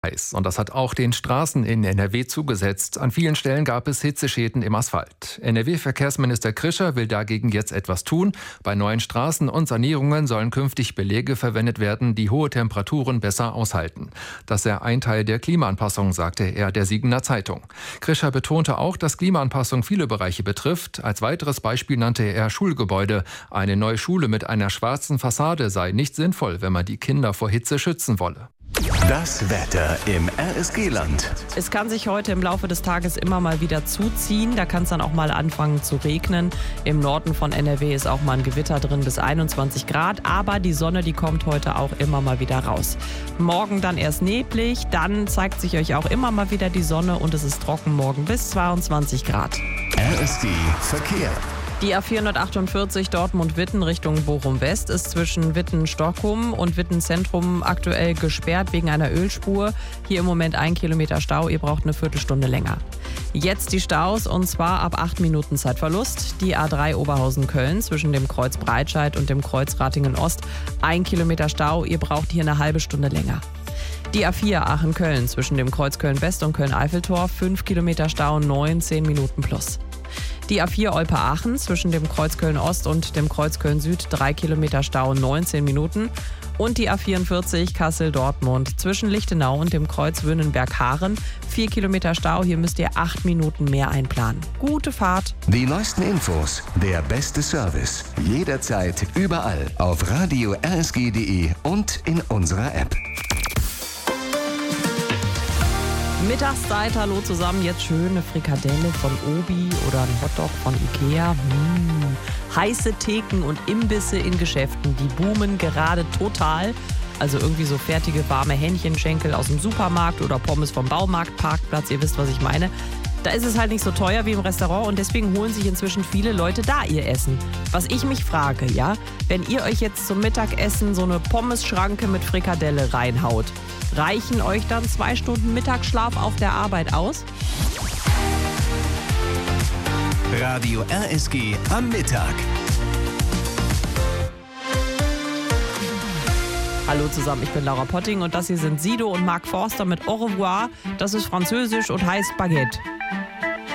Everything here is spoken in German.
Heiß. Und das hat auch den Straßen in NRW zugesetzt. An vielen Stellen gab es Hitzeschäden im Asphalt. NRW-Verkehrsminister Krischer will dagegen jetzt etwas tun. Bei neuen Straßen und Sanierungen sollen künftig Belege verwendet werden, die hohe Temperaturen besser aushalten. Das sei ein Teil der Klimaanpassung, sagte er der Siegener Zeitung. Krischer betonte auch, dass Klimaanpassung viele Bereiche betrifft. Als weiteres Beispiel nannte er Schulgebäude. Eine neue Schule mit einer schwarzen Fassade sei nicht sinnvoll, wenn man die Kinder vor Hitze schützen wolle. Das Wetter im RSG-Land. Es kann sich heute im Laufe des Tages immer mal wieder zuziehen. Da kann es dann auch mal anfangen zu regnen. Im Norden von NRW ist auch mal ein Gewitter drin bis 21 Grad. Aber die Sonne, die kommt heute auch immer mal wieder raus. Morgen dann erst neblig, dann zeigt sich euch auch immer mal wieder die Sonne und es ist trocken morgen bis 22 Grad. RSG Verkehr. Die A448 Dortmund-Witten Richtung Bochum-West ist zwischen Witten-Stockholm und Witten-Zentrum aktuell gesperrt wegen einer Ölspur. Hier im Moment 1 Kilometer Stau, ihr braucht eine Viertelstunde länger. Jetzt die Staus und zwar ab 8 Minuten Zeitverlust. Die A3 Oberhausen-Köln zwischen dem Kreuz Breitscheid und dem Kreuz Ratingen-Ost 1 Kilometer Stau, ihr braucht hier eine halbe Stunde länger. Die A4 Aachen-Köln zwischen dem Kreuz Köln-West und Köln-Eiffeltor 5 Kilometer Stau, 10 Minuten plus. Die A4 Olpe-Aachen zwischen dem Kreuz Köln-Ost und dem Kreuz Köln-Süd 3 Kilometer Stau, 19 Minuten. Und die A44 Kassel-Dortmund zwischen Lichtenau und dem Kreuz Wünnenberg-Haaren 4 Kilometer Stau. Hier müsst ihr 8 Minuten mehr einplanen. Gute Fahrt. Die neuesten Infos, der beste Service. Jederzeit, überall auf Radio RSG.de und in unserer App. Mittagszeit, hallo zusammen, jetzt schöne Frikadelle von Obi oder ein Hotdog von Ikea. Heiße Theken und Imbisse in Geschäften, die boomen gerade total. Also irgendwie so fertige warme Hähnchenschenkel aus dem Supermarkt oder Pommes vom Baumarktparkplatz, ihr wisst, was ich meine. Da ist es halt nicht so teuer wie im Restaurant und deswegen holen sich inzwischen viele Leute da ihr Essen. Was ich mich frage, ja, wenn ihr euch jetzt zum Mittagessen so eine Pommesschranke mit Frikadelle reinhaut, reichen euch dann 2 Stunden Mittagsschlaf auf der Arbeit aus? Radio RSG am Mittag. Hallo zusammen, ich bin Laura Potting und das hier sind Sido und Mark Forster mit Au revoir. Das ist französisch und heißt Baguette.